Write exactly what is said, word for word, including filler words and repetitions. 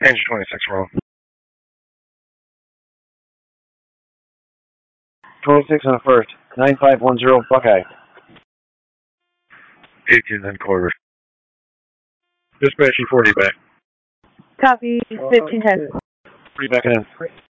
Engine twenty-six wrong. twenty-six on the first. nine five one zero Buckeye. eighteen and quarter. Dispatch E forty back. Copy, fifteen ten. Three back in.